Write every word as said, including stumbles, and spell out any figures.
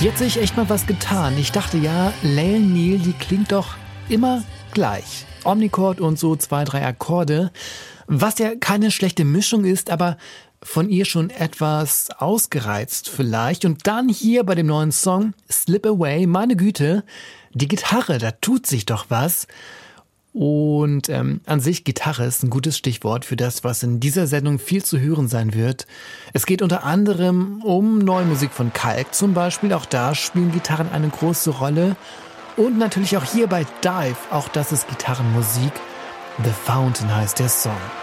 Hier hat sich echt mal was getan. Ich dachte ja, Lael Neal, die klingt doch immer gleich. Omnichord und so zwei, drei Akkorde. Was ja keine schlechte Mischung ist, aber von ihr schon etwas ausgereizt vielleicht. Und dann hier bei dem neuen Song Slip Away, meine Güte, die Gitarre, da tut sich doch was. Und ähm, an sich, Gitarre ist ein gutes Stichwort für das, was in dieser Sendung viel zu hören sein wird. Es geht unter anderem um neue Musik von Kalk zum Beispiel. Auch da spielen Gitarren eine große Rolle. Und natürlich auch hier bei Dive, auch das ist Gitarrenmusik. The Fountain heißt der Song.